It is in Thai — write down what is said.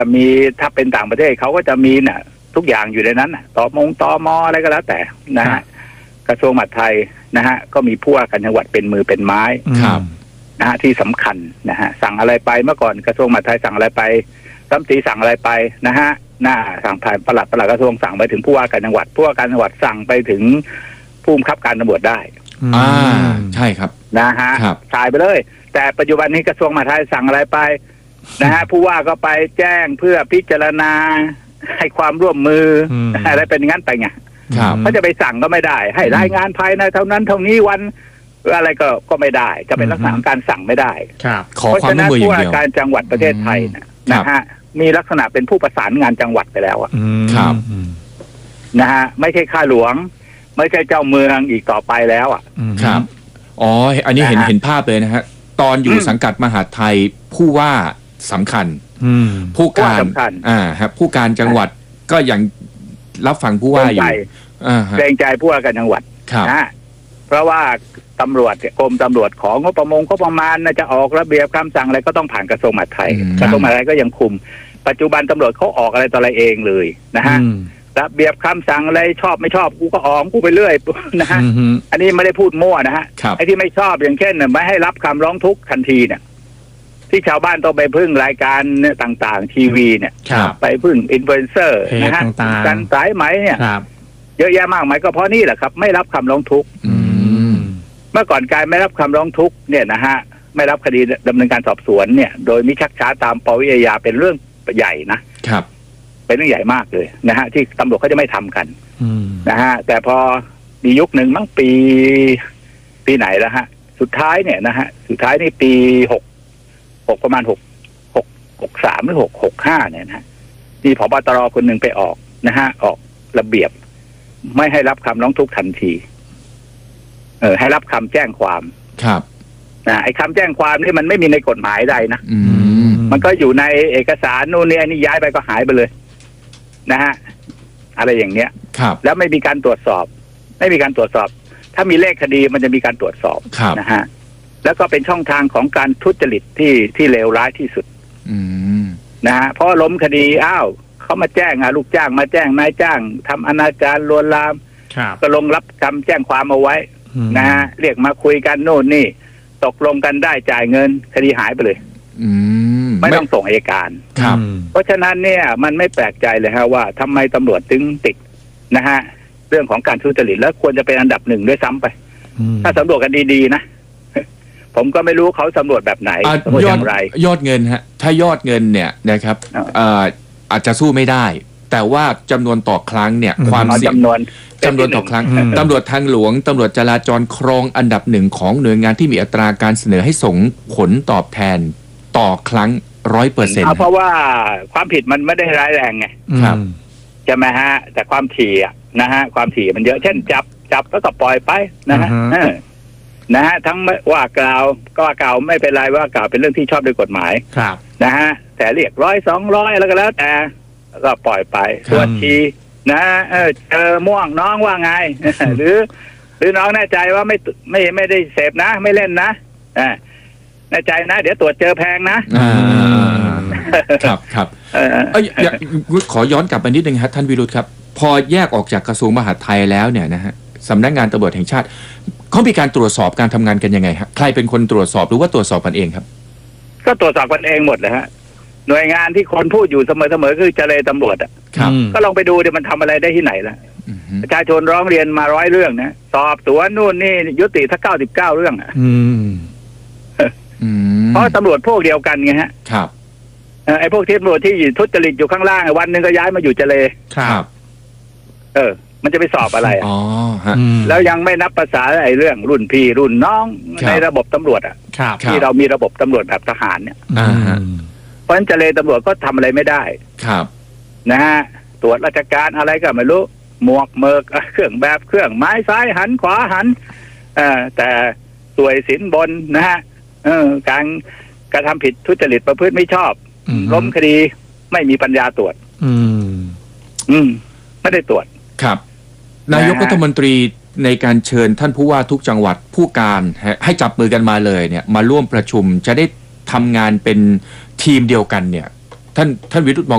มีถ้าเป็นต่างประเทศเขาก็จะมีน่ะทุกอย่างอยู่ในนั้นน่ะตมอะไรก็แล้วแต่นะฮะกระทรวงมหาดไทยนะฮะก็มีผู้ว่าการจังหวัดเป็นมือเป็นไม้ครับนะฮะที่สำคัญนะฮะสั่งอะไรไปเมื่อก่อนกระทรวงมหาดไทยสั่งอะไรไปรัฐมนตรีสั่งอะไรไปนะฮะสั่งผ่านปลัดกระทรวงสั่งไปถึงผู้ว่าการจังหวัดผู้ว่าการจังหวัดสั่งไปถึงผู้บังคับการตำรวจได้ใช่ครับนะฮะถ่ายไปเลยแต่ปัจจุบันนี้กระทรวงมหาดไทยสั่งอะไรไปนะฮะผู้ว่าก็ไปแจ้งเพื่อพิจารณาให้ความร่วมมืออะไรเป็นงั้นไปไงเขาจะไปสั่งก็ไม่ได้ให้รายงานภายในเท่านั้นเท่านี้วันอะไรก็ไม่ได้จะเป็นลักษณะการสั่งไม่ได้เพราะฉะนั้นผู้ว่าการจังหวัดประเทศไทยนะฮะมีลักษณะเป็นผู้ประสานงานจังหวัดไปแล้วครับนะฮะไม่ใช่ข้าหลวงไม่ใช่เจ้าเมืองอีกต่อไปแล้วครับอ๋ออันนี้เห็นภาพเลยนะฮะตอนอยู่สังกัดมหาดไทยผู้ว่าสำคัญผู้การครับผู้การจังหวัดก็ยังรับฟังผู้ว่าอยู่เกรงใจผู้ว่าการจังหวัดนะเพราะว่าตำรวจกรมตำรวจของงบประมาณจะออกระเบียบคำสั่งอะไรก็ต้องผ่านกระทรวงมหาดไทยกระทรวงมหาดไทยก็ยังคุมปัจจุบันตำรวจเขาออกอะไรต่ออะไรเองเลยนะฮะระเบียบคำสั่งอะไรชอบไม่ชอบกูก็ออกกูไปเรื่อยนะฮะอันนี้ไม่ได้พูดมั่วนะฮะไอ้ที่ไม่ชอบอย่างเช่นไม่ให้รับคำร้องทุกข์ทันทีเนี่ยที่ชาวบ้านต้องไปพึ่งรายการต่างๆทีวีเนี่ยไปพึ่งอินฟลูเอนเซอร์นะฮะการสายไหมเนี่ยเยอะแยะมากมายก็เพราะนี่แหละครับไม่รับคำร้องทุกข์เมื่อก่อนการไม่รับคำร้องทุกข์เนี่ยนะฮะไม่รับคดีดำเนินการสอบสวนเนี่ยโดยมิชักช้าตามปวิอาญาเป็นเรื่องใหญ่นะครับเป็นเรื่องใหญ่มากเลยนะฮะที่ตำรวจเขาจะไม่ทำกันนะฮะแต่พอมียุคหนึ่งมั้งปีไหนแล้วฮะสุดท้ายเนี่ยนะฮะสุดท้ายนี่ปี6ประมาณ63หรือ65เนี่ยนะฮะมีผบ.ตร.คนหนึ่งไปออกนะฮะออกระเบียบไม่ให้รับคำร้องทุกข์ทันทีให้รับคำแจ้งความครับไอ้คำแจ้งความนี่มันไม่มีในกฎหมายใดนะมันก็อยู่ในเอกสารนู่นนี่อันนี้ย้ายไปก็หายไปเลยนะฮะอะไรอย่างเนี้ยครับแล้วไม่มีการตรวจสอบถ้ามีเลขคดีมันจะมีการตรวจสอบนะฮะแล้วก็เป็นช่องทางของการทุจริตที่เลวร้ายที่สุดนะฮะเพราะล้มคดีเขามาแจ้งลูกจ้างมาแจ้งนายจ้างทำอนาจารลวนลามก็ลงรับคำแจ้งความเอาไว้นะฮะเรียกมาคุยกันโน่นนี่ตกลงกันได้จ่ายเงินคดีหายไปเลยไม่ต้องส่งอัยการเพราะฉะนั้นเนี่ยมันไม่แปลกใจเลยฮะว่าทำไมตำรวจถึงติดนะฮะเรื่องของการทุจริตแล้วควรจะเป็นอันดับหนึ่งด้วยซ้ำไปถ้าสำรวจกันดีๆนะผมก็ไม่รู้เขาสำรวจแบบไหนสำรวจอย่างไรยอดเงินฮะถ้ายอดเงินเนี่ยนะครับอาจจะสู้ไม่ได้แต่ว่าจำนวนต่อครั้งเนี่ยความเสี่ยงจำนวนต่อครั้งตำรวจทางหลวงตำรวจจราจรครองอันดับหนึ่งของหน่วยงานที่มีอัตราการเสนอให้ส่งผลตอบแทนต่อครั้ง 100% เพราะว่าความผิดมันไม่ได้ร้ายแรงไงครับใช่ไหมฮะแต่ความถี่นะฮะความถี่มันเยอะเช่นจับแล้วก็ปล่อยไปนะฮะนะฮะทั้งว่ากล่าวก็ว่ากล่าวไม่เป็นไรว่ากล่าวเป็นเรื่องที่ชอบด้วยกฎหมายนะฮะแต่เรียก100-200แล้วก็แล้วแต่ก็ปล่อยไปตัวทีนะเจอม่วงน้องว่าไง หรือน้องแน่ใจว่าไม่ได้เสพนะไม่เล่นนะแน่ใจนะเดี๋ยวตรวจเจอแพงนะครับขอย้อนกลับไปนิดนึงครับท่านวิรุธครับพอแยกออกจากกระทรวงมหาดไทยแล้วเนี่ยนะฮะสำนักงานตำรวจแห่งชาติเขามีการตรวจสอบการทำงานกันยังไงครับใครเป็นคนตรวจสอบหรือว่าตรวจสอบกันเองครับก็ตรวจสอบกันเองหมดเลยฮะหน่วยงานที่คนพูดอยู่เสมอคือเจรตำรวจก็ลองไปดูเดี๋ยวมันทำอะไรได้ที่ไหนล่ะประชาชนร้องเรียนมา100 เรื่องนะสอบสวนนู่นนี่ยุติถ้า99 เรื่องเพราะตำรวจพวกเดียวกันไงฮะครับไอ้พวกที่ตำรวจที่ทุจริตอยู่ข้างล่างวันหนึ่งก็ย้ายมาอยู่เจรครับมันจะไปสอบอะไรฮะแล้วยังไม่นับภาษาไอ้เรื่องรุ่นพี่รุ่นน้องในระบบตำรวจที่เรามีระบบตำรวจแบบทหารเนี่ยเพราะฉะนั้นเจรตำรวจก็ทำอะไรไม่ได้ครับนะฮะตรวจราชการอะไรก็ไม่รู้หมวกเมิกเครื่องแบบเครื่องไม้ซ้ายหันขวาหันแต่สวยสินบนนะฮะการกระทำผิดทุจริตประพฤติไม่ชอบล้มคดีไม่มีปัญญาตรวจไม่ได้ตรวจครับนายกรัฐมนตรีในการเชิญท่านผู้ว่าทุกจังหวัดผู้การให้จับมือกันมาเลยเนี่ยมาร่วมประชุมจะได้ทำงานเป็นทีมเดียวกันเนี่ยท่านวิรุธมอง